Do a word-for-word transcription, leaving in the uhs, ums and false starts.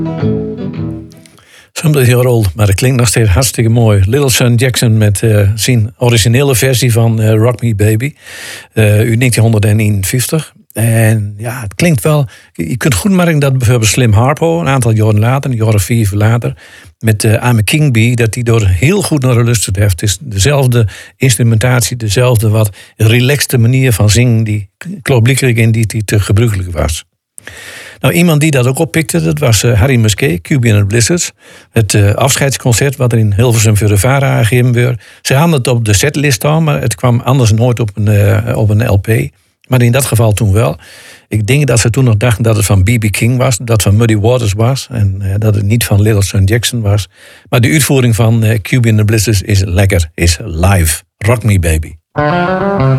Something Year Old, maar dat klinkt nog steeds hartstikke mooi. Little Son Jackson met uh, zijn originele versie van uh, Rock Me Baby uh, uit negentien eenenvijftig. En ja, het klinkt wel... Je kunt goed merken dat bijvoorbeeld Slim Harpo, een aantal jaren later, een jaar of vier later, met uh, I'm a King Bee, dat die door heel goed naar geluisterd heeft. Het is dezelfde instrumentatie, dezelfde wat relaxte manier van zingen, die klaarblijkelijk in die, die te gebruikelijk was. Nou, iemand die dat ook oppikte, dat was uh, Harry Musquet, Q B and the Blizzards. Het uh, afscheidsconcert wat er in Hilversum voor de VARA gegeven werd. Ze hadden het op de setlist staan, maar het kwam anders nooit op een, uh, op een L P. Maar in dat geval toen wel. Ik denk dat ze toen nog dachten dat het van B B King was, dat het van Muddy Waters was en uh, dat het niet van Little Son Jackson was. Maar de uitvoering van uh, Q B and the Blizzards is lekker, is live. Rock Me Baby.